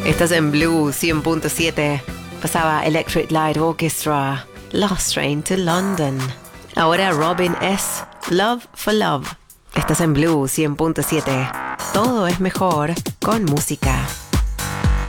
Estás en Blue 100.7. Pasaba Electric Light Orchestra, Last Train to London. Ahora Robin S., Love for Love. Estás en Blue 100.7. Todo es mejor con música.